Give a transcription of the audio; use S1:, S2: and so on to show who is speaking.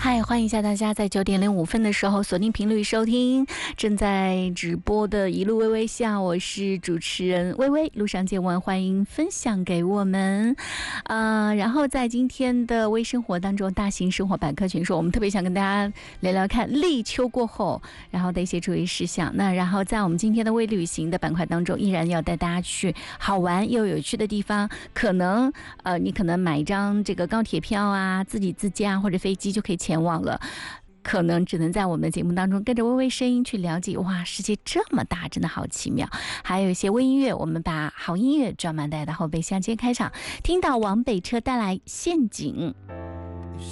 S1: 嗨，欢迎一下大家在9:05的时候锁定频率收听正在直播的一路微微笑，我是主持人微微，路上见闻，欢迎分享给我们。然后在今天的微生活当中，大型生活百科全书，我们特别想跟大家聊聊看立秋过后然后的一些注意事项。那然后在我们今天的微旅行的板块当中，依然要带大家去好玩又有趣的地方。可能你可能买一张这个高铁票啊，自己自驾或者飞机就可以前往了，可能只能在我们的节目当中跟着微微声音去了解，哇，世界这么大，真的好奇妙。还有一些微音乐，我们把好音乐专门带到后备箱间开场，听到王北车带来陷阱。